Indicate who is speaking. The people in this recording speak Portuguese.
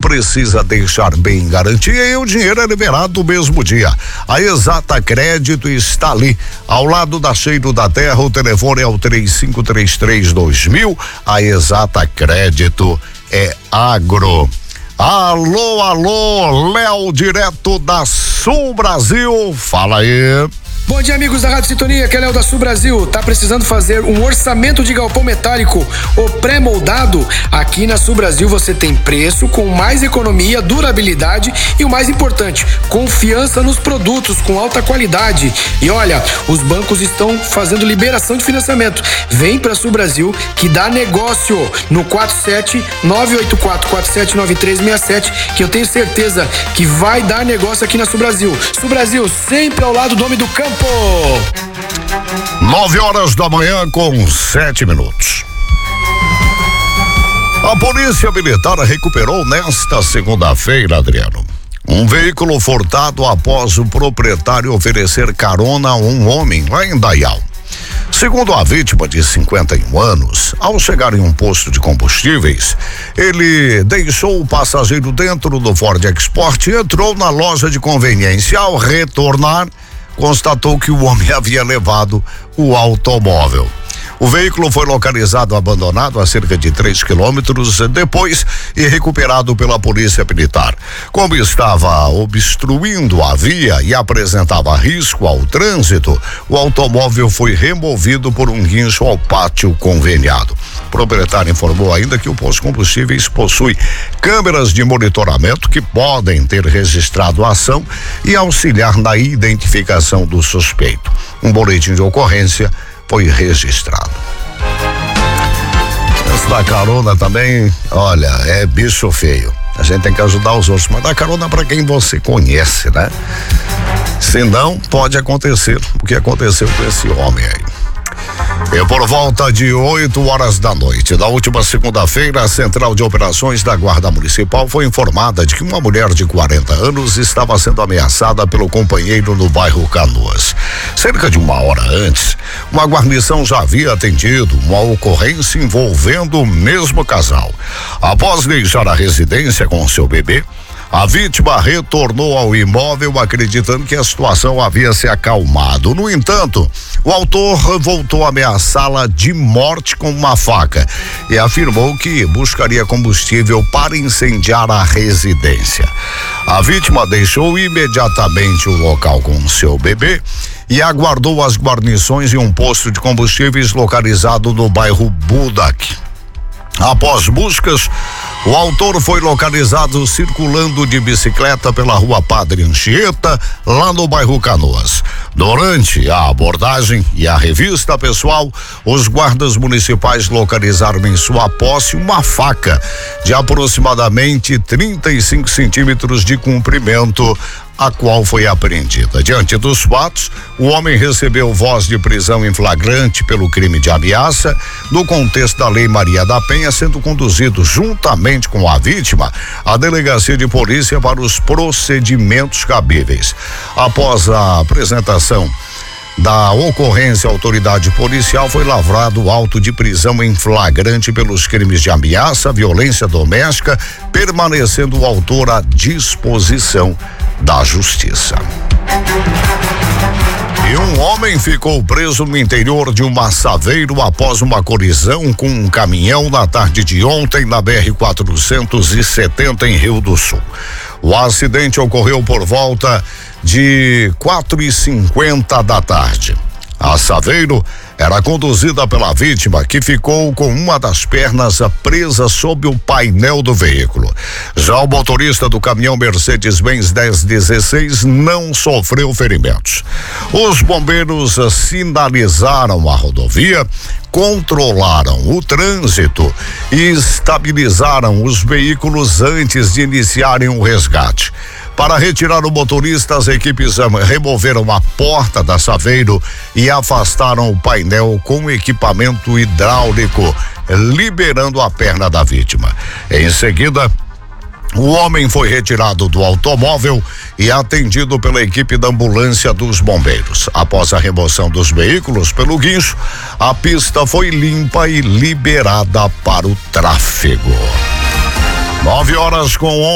Speaker 1: precisa deixar bem em garantia e o dinheiro é liberado no mesmo dia. A Exata Crédito está ali, ao lado da Cheiro da Terra. O telefone é o 3533-2000. A Exata Crédito é agro. Alô, Léo, direto da Sul Brasil. Fala aí.
Speaker 2: Bom dia, amigos da Rádio Sintonia, aqui é Léo da Sul Brasil. Tá precisando fazer um orçamento de galpão metálico ou pré-moldado? Aqui na Sul Brasil você tem preço com mais economia, durabilidade e o mais importante, confiança nos produtos com alta qualidade. E olha, os bancos estão fazendo liberação de financiamento. Vem pra Sul Brasil que dá negócio no 47-984-479367, que eu tenho certeza que vai dar negócio aqui na Sul Brasil. Sul Brasil sempre ao lado do homem do campo.
Speaker 1: 9h com 7 minutos. A Polícia Militar recuperou nesta segunda-feira, Adriano, um veículo furtado após o proprietário oferecer carona a um homem lá em Dayal. Segundo a vítima, de 51 anos, ao chegar em um posto de combustíveis, ele deixou o passageiro dentro do Ford Export e entrou na loja de conveniência. Ao retornar, constatou que o homem havia levado o automóvel. O veículo foi localizado abandonado a cerca de 3 quilômetros depois e recuperado pela Polícia Militar. Como estava obstruindo a via e apresentava risco ao trânsito, o automóvel foi removido por um guincho ao pátio conveniado. O proprietário informou ainda que o posto de combustíveis possui câmeras de monitoramento que podem ter registrado a ação e auxiliar na identificação do suspeito. Um boletim de ocorrência foi registrado. Essa da carona também, olha, é bicho feio. A gente tem que ajudar os outros, mas dá carona para quem você conhece, né? Senão pode acontecer o que aconteceu com esse homem aí. E por volta de 8h da noite da última segunda-feira, a Central de Operações da Guarda Municipal foi informada de que uma mulher de 40 anos estava sendo ameaçada pelo companheiro no bairro Canoas. Cerca de 1 hora antes, uma guarnição já havia atendido uma ocorrência envolvendo o mesmo casal. Após deixar a residência com seu bebê, a vítima retornou ao imóvel acreditando que a situação havia se acalmado. No entanto, o autor voltou a ameaçá-la de morte com uma faca e afirmou que buscaria combustível para incendiar a residência. A vítima deixou imediatamente o local com seu bebê e aguardou as guarnições em um posto de combustíveis localizado no bairro Budak. Após buscas, o autor foi localizado circulando de bicicleta pela rua Padre Anchieta, lá no bairro Canoas. Durante a abordagem e a revista pessoal, os guardas municipais localizaram em sua posse uma faca de aproximadamente 35 centímetros de comprimento, a qual foi apreendida. Diante dos fatos, o homem recebeu voz de prisão em flagrante pelo crime de ameaça, no contexto da Lei Maria da Penha, sendo conduzido juntamente com a vítima à delegacia de polícia para os procedimentos cabíveis. Após a apresentação da ocorrência, a autoridade policial foi lavrado auto de prisão em flagrante pelos crimes de ameaça, violência doméstica, permanecendo o autor à disposição da justiça. E um homem ficou preso no interior de um massaveiro após uma colisão com um caminhão na tarde de ontem na BR-470 em Rio do Sul. O acidente ocorreu por volta de 4h50 da tarde. A Saveiro era conduzida pela vítima, que ficou com uma das pernas presa sob o painel do veículo. Já o motorista do caminhão Mercedes-Benz 1016 não sofreu ferimentos. Os bombeiros sinalizaram a rodovia, controlaram o trânsito e estabilizaram os veículos antes de iniciarem o resgate. Para retirar o motorista, as equipes removeram a porta da Saveiro e afastaram o painel com equipamento hidráulico, liberando a perna da vítima. Em seguida, o homem foi retirado do automóvel e atendido pela equipe da ambulância dos bombeiros. Após a remoção dos veículos pelo guincho, a pista foi limpa e liberada para o tráfego. 9h com